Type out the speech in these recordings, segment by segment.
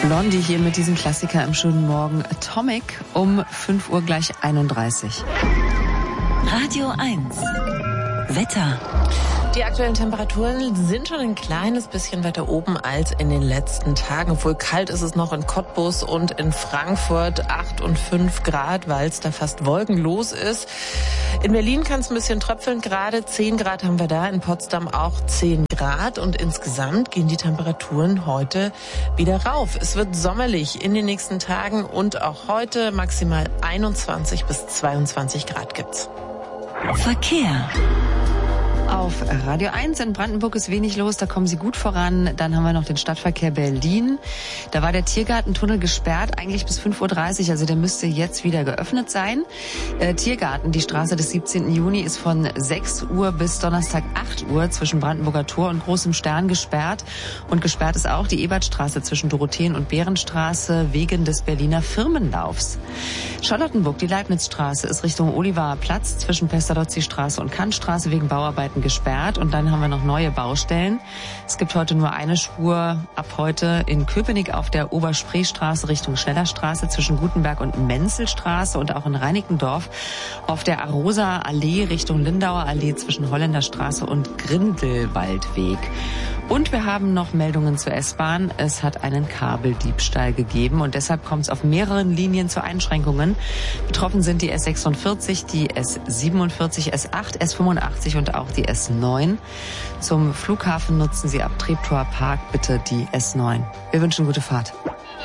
Blondie hier mit diesem Klassiker im schönen Morgen. Atomic um 5 Uhr gleich 31. Radio 1. Wetter. Die aktuellen Temperaturen sind schon ein kleines bisschen weiter oben als in den letzten Tagen. Obwohl kalt ist es noch in Cottbus und in Frankfurt 8 und 5 Grad, weil es da fast wolkenlos ist. In Berlin kann es ein bisschen tröpfeln gerade. 10 Grad haben wir da, in Potsdam auch 10 Grad. Und insgesamt gehen die Temperaturen heute wieder rauf. Es wird sommerlich in den nächsten Tagen und auch heute maximal 21 bis 22 Grad gibt's. Verkehr. Auf Radio 1 in Brandenburg ist wenig los, da kommen Sie gut voran. Dann haben wir noch den Stadtverkehr Berlin. Da war der Tiergartentunnel gesperrt, eigentlich bis 5.30 Uhr, also der müsste jetzt wieder geöffnet sein. Tiergarten, die Straße des 17. Juni, ist von 6 Uhr bis Donnerstag 8 Uhr zwischen Brandenburger Tor und Großem Stern gesperrt. Und gesperrt ist auch die Ebertstraße zwischen Dorotheen- und Behrenstraße wegen des Berliner Firmenlaufs. Charlottenburg, die Leibnizstraße, ist Richtung Olivaer Platz zwischen Pestalozzi-Straße und Kantstraße wegen Bauarbeiten gesperrt. Und dann haben wir noch neue Baustellen. Es gibt heute nur eine Spur ab heute in Köpenick auf der Oberspreestraße Richtung Schnellerstraße zwischen Gutenberg und Menzelstraße und auch in Reinickendorf auf der Arosa Allee Richtung Lindauer Allee zwischen Holländerstraße und Grindelwaldweg. Und wir haben noch Meldungen zur S-Bahn. Es hat einen Kabeldiebstahl gegeben und deshalb kommt es auf mehreren Linien zu Einschränkungen. Betroffen sind die S46, die S47, S8, S85 und auch die S9. Zum Flughafen nutzen Sie ab Treptower Park bitte die S9. Wir wünschen gute Fahrt.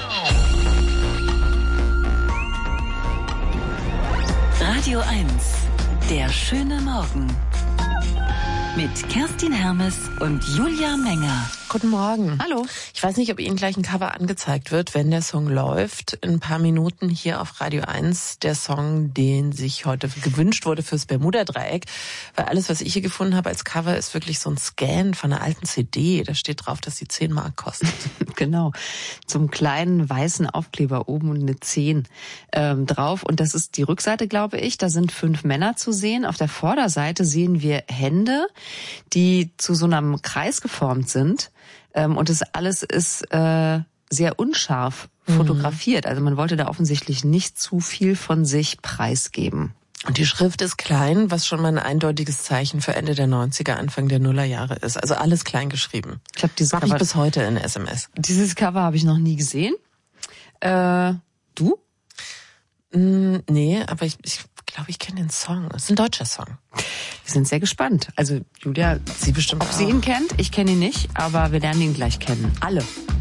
Radio 1. Der schöne Morgen. Mit Kerstin Hermes und Julia Menger. Guten Morgen. Hallo. Ich weiß nicht, ob Ihnen gleich ein Cover angezeigt wird, wenn der Song läuft. In ein paar Minuten hier auf Radio 1 der Song, den sich heute gewünscht wurde fürs Bermuda-Dreieck. Weil alles, was ich hier gefunden habe als Cover, ist wirklich so ein Scan von einer alten CD. Da steht drauf, dass die 10 Mark kostet. Genau. Zum kleinen weißen Aufkleber oben eine 10 drauf. Und das ist die Rückseite, glaube ich. Da sind 5 Männer zu sehen. Auf der Vorderseite sehen wir Hände, die zu so einem Kreis geformt sind. Und das alles ist sehr unscharf fotografiert. Also man wollte da offensichtlich nicht zu viel von sich preisgeben. Und die Schrift ist klein, was schon mal ein eindeutiges Zeichen für Ende der 90er, Anfang der Nullerjahre ist. Also alles klein geschrieben. Ich habe dieses Cover ich bis heute in SMS. Dieses Cover habe ich noch nie gesehen. Du? Nee, aber ich glaube, ich kenne den Song. Es ist ein deutscher Song. Wir sind sehr gespannt. Also Julia, sie bestimmt ob sie ihn kennt. Ich kenne ihn nicht, aber wir lernen ihn gleich kennen. Alle.